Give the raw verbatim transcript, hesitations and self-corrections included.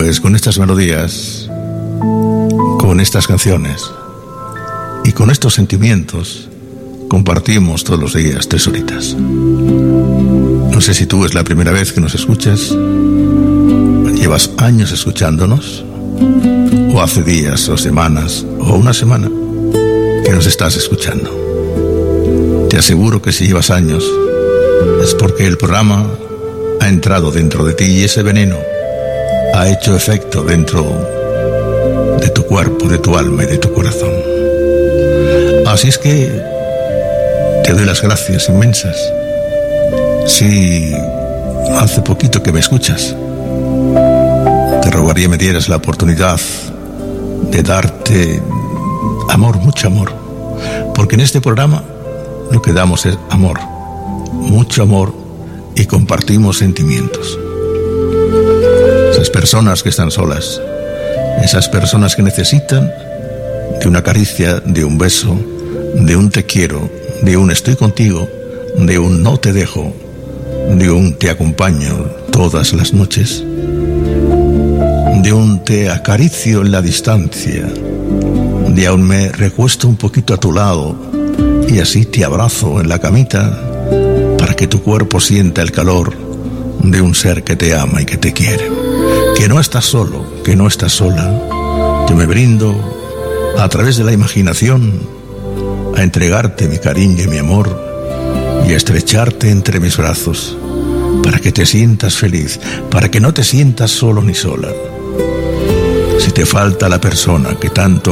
Pues con estas melodías, con estas canciones y con estos sentimientos compartimos todos los días tres horitas. No sé si tú es la primera vez que nos escuchas, llevas años escuchándonos, o hace días o semanas o una semana que nos estás escuchando. Te aseguro que si llevas años es porque el programa ha entrado dentro de ti y ese veneno ha hecho efecto dentro de tu cuerpo, de tu alma y de tu corazón. Así es que te doy las gracias inmensas. Si hace poquito que me escuchas, te rogaría me dieras la oportunidad de darte amor, mucho amor, porque en este programa lo que damos es amor, mucho amor, y compartimos sentimientos. Esas personas que están solas, esas personas que necesitan de una caricia, de un beso, de un te quiero, de un estoy contigo, de un no te dejo, de un te acompaño todas las noches, de un te acaricio en la distancia, de aún me recuesto un poquito a tu lado y así te abrazo en la camita para que tu cuerpo sienta el calor de un ser que te ama y que te quiere. Que no estás solo, que no estás sola. Yo me brindo a través de la imaginación a entregarte mi cariño y mi amor y a estrecharte entre mis brazos para que te sientas feliz, para que no te sientas solo ni sola. Si te falta la persona que tanto